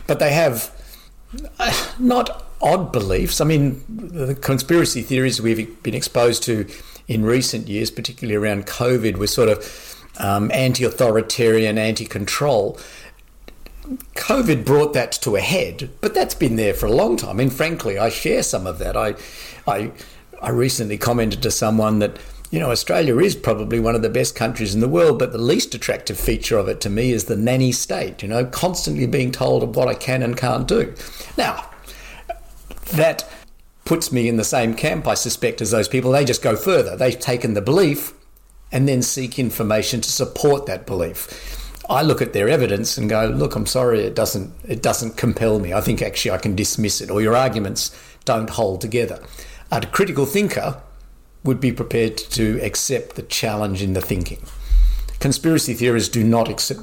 But they have not odd beliefs. I mean, the conspiracy theories we've been exposed to in recent years, particularly around COVID, were sort of anti-authoritarian, anti-control. COVID brought that to a head, but that's been there for a long time. And frankly, I share some of that. I recently commented to someone that, Australia is probably one of the best countries in the world, but the least attractive feature of it to me is the nanny state, constantly being told of what I can and can't do. Now, that puts me in the same camp, I suspect, as those people. They just go further. They've taken the belief and then seek information to support that belief. I look at their evidence and go, look, I'm sorry, it doesn't compel me. I think actually I can dismiss it, or your arguments don't hold together. A critical thinker would be prepared to accept the challenge in the thinking. Conspiracy theorists don't accept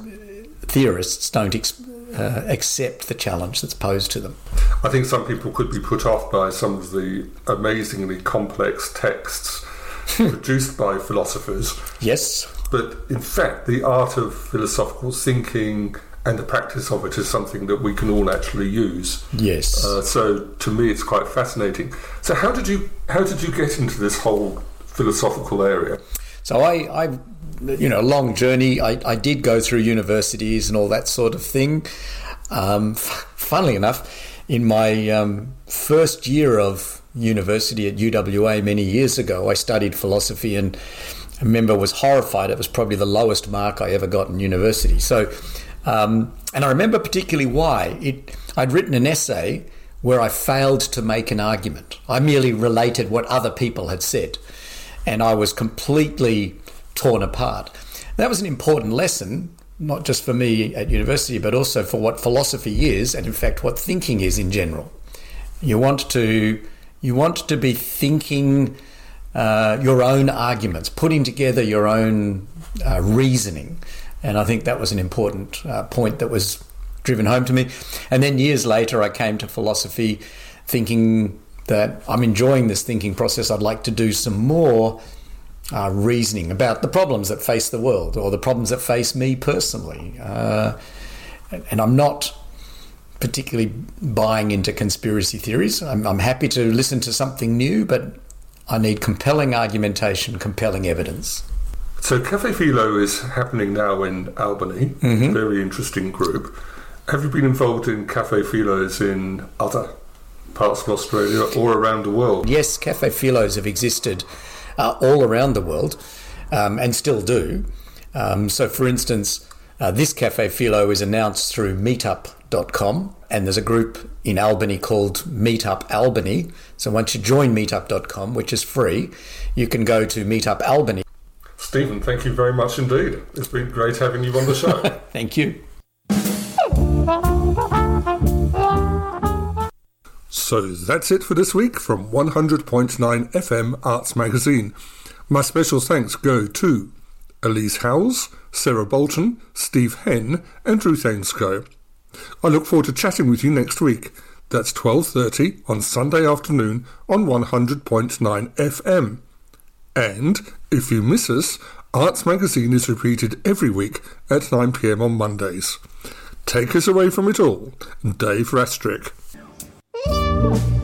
the challenge that's posed to them. I think some people could be put off by some of the amazingly complex texts produced by philosophers. Yes. But in fact, the art of philosophical thinking and the practice of it is something that we can all actually use. Yes. So to me, it's quite fascinating. So how did you get into this whole philosophical area? So I long journey. I did go through universities and all that sort of thing. Funnily enough, in my first year of university at UWA many years ago, I studied philosophy, and I remember was horrified. It was probably the lowest mark I ever got in university. So, and I remember particularly why. I'd written an essay where I failed to make an argument. I merely related what other people had said, and I was completely torn apart. That was an important lesson, not just for me at university, but also for what philosophy is, and in fact what thinking is in general. You want to be thinking your own arguments, putting together your own reasoning. And I think that was an important point that was driven home to me. And then years later, I came to philosophy thinking that I'm enjoying this thinking process. I'd like to do some more reasoning about the problems that face the world, or the problems that face me personally. And I'm not particularly buying into conspiracy theories. I'm happy to listen to something new, but I need compelling argumentation, compelling evidence. So Cafe Philo is happening now in Albany. Mm-hmm. Very interesting group. Have you been involved in Cafe Philos in other parts of Australia or around the world? Yes, Cafe Philos have existed all around the world and still do. So, for instance, this Cafe Philo is announced through meetup.com, and there's a group in Albany called Meetup Albany. So once you join meetup.com, which is free, you can go to Meetup Albany. Stephen, thank you very much indeed. It's been great having you on the show. Thank you. So that's it for this week from 100.9 FM Arts Magazine. My special thanks go to Elise Howells, Sarah Bolton, Steve Henn and Ruth Ainscoe. I look forward to chatting with you next week. That's 12:30 on Sunday afternoon on 100.9 FM. And if you miss us, Arts Magazine is repeated every week at 9 p.m. on Mondays. Take us away from it all, Dave Rastrick.